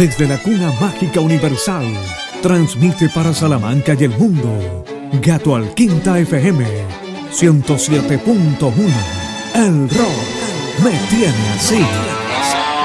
Desde la cuna mágica universal, transmite para Salamanca y el mundo, Gato Alquinta FM 107.1. El rock me tiene así.